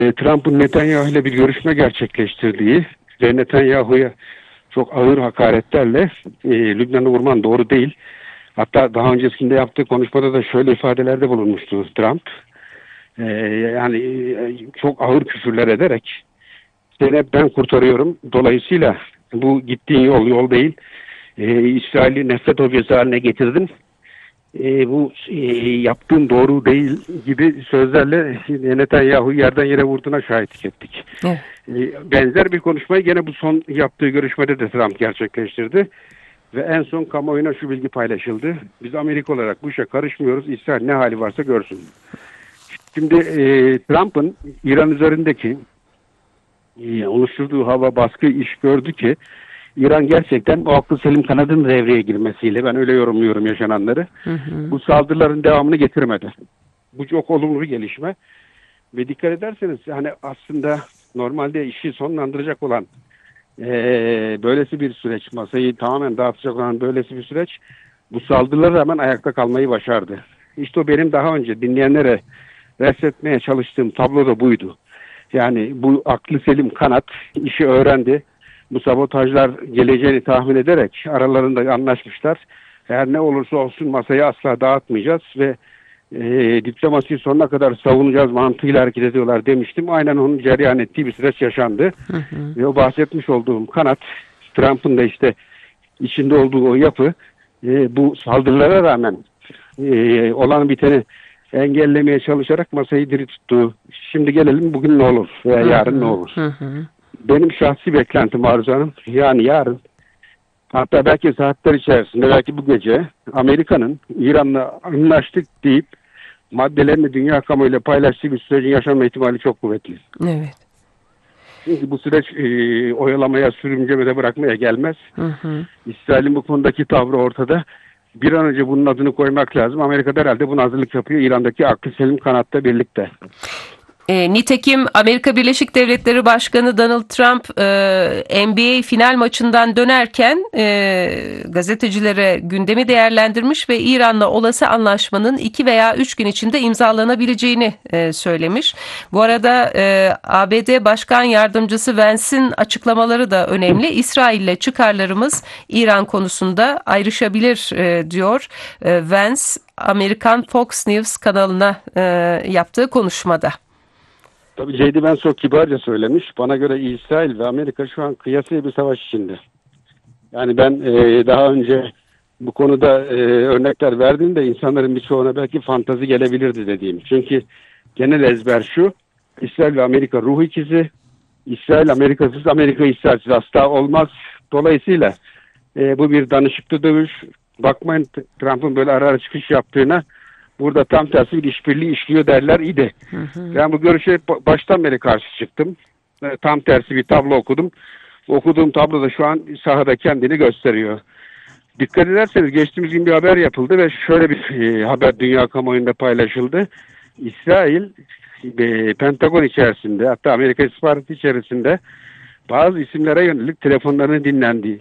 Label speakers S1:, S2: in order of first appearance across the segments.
S1: Trump'ın Netanyahu ile bir görüşme gerçekleştirdiği ve Netanyahu'ya çok ağır hakaretlerle Lübnan'ı vurman doğru değil. Hatta daha öncesinde yaptığı konuşmada da şöyle ifadelerde bulunmuştu Trump. Çok ağır küfürler ederek seni ben kurtarıyorum. Dolayısıyla bu gittiğin yol değil. İsrail'i nefret objesi haline getirdin. Yaptığın doğru değil gibi sözlerle Netanyahu'yu yerden yere vurduğuna şahitlik ettik. Evet. Benzer bir konuşmayı gene bu son yaptığı görüşmede de Trump gerçekleştirdi. Ve en son kamuoyuna şu bilgi paylaşıldı. Biz Amerika olarak bu işe karışmıyoruz. İsrail ne hali varsa görsün. Şimdi Trump'ın İran üzerindeki oluşturduğu hava baskı iş gördü ki İran gerçekten o aklı selim kanadın devreye girmesiyle, ben öyle yorumluyorum yaşananları, bu saldırıların devamını getirmedi. Bu çok olumlu bir gelişme. Ve dikkat ederseniz hani aslında normalde işi sonlandıracak olan böylesi bir süreç, masayı tamamen dağıtacak olan böylesi bir süreç bu saldırılara rağmen ayakta kalmayı başardı. İşte o benim daha önce dinleyenlere resmetmeye çalıştığım tablo da buydu. Yani bu aklı selim kanat işi öğrendi. Bu sabotajlar geleceğini tahmin ederek aralarında anlaşmışlar. Her ne olursa olsun masayı asla dağıtmayacağız ve diplomasiyi sonuna kadar savunacağız mantığıyla hareket ediyorlar demiştim. Aynen onun cereyan ettiği bir süreç yaşandı. Ve o bahsetmiş olduğum kanat, Trump'ın da işte içinde olduğu o yapı bu saldırılara rağmen olan biteni engellemeye çalışarak masayı diri tuttu. Şimdi gelelim bugün ne olur veya yarın ne olur. Benim şahsi beklentim Arzu Hanım, yani yarın, hatta belki saatler içerisinde, belki bu gece Amerika'nın İran'la anlaştık deyip maddelerini dünya kamuoyuyla paylaştığı bir sürecin yaşanma ihtimali çok kuvvetli.
S2: Evet.
S1: Çünkü bu süreç oyalamaya, sürüncemede bırakmaya gelmez. İsrail'in bu konudaki tavrı ortada. Bir an önce bunun adını koymak lazım. Amerika herhalde buna hazırlık yapıyor. İran'daki aklı selim kanatla birlikte.
S2: Nitekim Amerika Birleşik Devletleri Başkanı Donald Trump NBA final maçından dönerken gazetecilere gündemi değerlendirmiş ve İran'la olası anlaşmanın 2 veya 3 gün içinde imzalanabileceğini söylemiş. Bu arada ABD Başkan Yardımcısı Vance'in açıklamaları da önemli. İsrail'le çıkarlarımız İran konusunda ayrışabilir diyor Vance, Amerikan Fox News kanalına yaptığı konuşmada.
S1: Tabii J.D. Vance çok kibarca söylemiş. Bana göre İsrail ve Amerika şu an kıyasıya bir savaş içinde. Yani ben daha önce bu konuda örnekler verdiğimde insanların birçoğuna belki fantazi gelebilirdi dediğim. Çünkü genel ezber şu: İsrail ve Amerika ruh ikizi. İsrail Amerikasız, Amerika İsrailsiz asla olmaz. Dolayısıyla bu bir danışıklı dövüş. Bakmayın Trump'ın böyle ara ara çıkış yaptığına. Burada tam tersi bir işbirliği işliyor derler idi. Ben bu görüşe baştan beri karşı çıktım. Tam tersi bir tablo okudum. Okuduğum tablo da şu an sahada kendini gösteriyor. Dikkat ederseniz geçtiğimiz gün bir haber yapıldı ve şöyle bir haber dünya kamuoyunda paylaşıldı. İsrail Pentagon içerisinde, hatta Amerika istihbaratı içerisinde bazı isimlere yönelik telefonlarının dinlendiği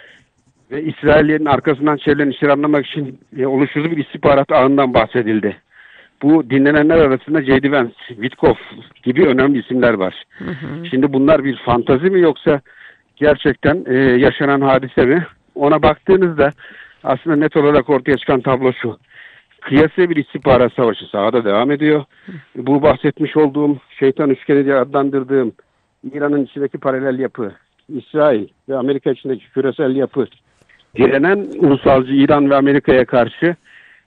S1: ve İsrail'in arkasından çevrilen işleri anlamak için oluşturduğu bir istihbarat ağından bahsedildi. Bu dinlenenler arasında J.D. Vance, Witkoff gibi önemli isimler var. Şimdi bunlar bir fantazi mi yoksa gerçekten yaşanan hadise mi? Ona baktığınızda aslında net olarak ortaya çıkan tablo şu: kıyasıya bir istihbarat savaşı sahada devam ediyor. Bu bahsetmiş olduğum şeytan üçgeni diye adlandırdığım İran'ın içindeki paralel yapı, İsrail ve Amerika içindeki küresel yapı, direnen ulusalcı İran ve Amerika'ya karşı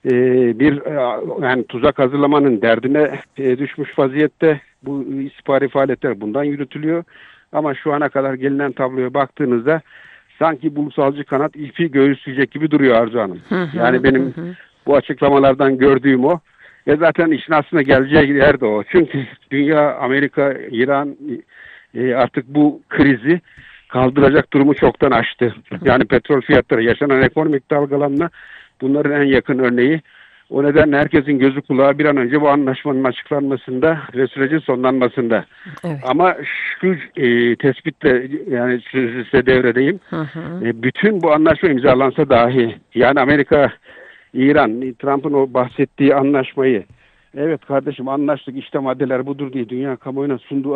S1: yani tuzak hazırlamanın derdine düşmüş vaziyette. Bu istihbari faaliyetler bundan yürütülüyor. Ama şu ana kadar gelinen tabloya baktığınızda sanki bu ulusalcı kanat ipi göğüsleyecek gibi duruyor Arzu Hanım. Yani benim bu açıklamalardan gördüğüm o. Zaten işin aslında geleceği yer de o. Çünkü dünya, Amerika, İran artık bu krizi kaldıracak durumu çoktan aştı. Yani petrol fiyatları, yaşanan ekonomik dalgalanma bunların en yakın örneği. O nedenle herkesin gözü kulağı bir an önce bu anlaşmanın açıklanmasında ve sürecin sonlanmasında. Evet. Ama şu tespitle, yani size devredeyim. Bütün bu anlaşma imzalansa dahi, yani Amerika, İran, Trump'ın o bahsettiği anlaşmayı Evet kardeşim, anlaştık, işte maddeler budur diye dünya kamuoyuna sunduğu